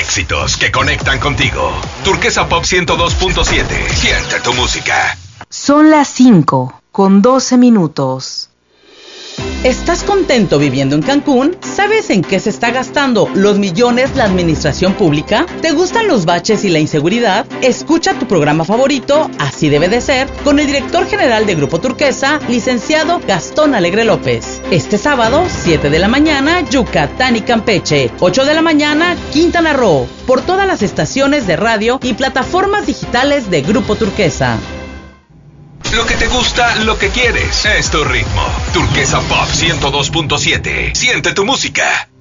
Éxitos que conectan contigo. Turquesa Pop 102.7. Siente tu música. Son las 5:12. ¿Estás contento viviendo en Cancún? ¿Sabes en qué se está gastando los millones la administración pública? ¿Te gustan los baches y la inseguridad? Escucha tu programa favorito, Así debe de ser, con el director general de Grupo Turquesa, licenciado Gastón Alegre López. Este sábado, 7 de la mañana, Yucatán y Campeche. 8 de la mañana, Quintana Roo. Por todas las estaciones de radio y plataformas digitales de Grupo Turquesa. Lo que te gusta, lo que quieres. Es tu ritmo. Turquesa Pop 102.7. Siente tu música.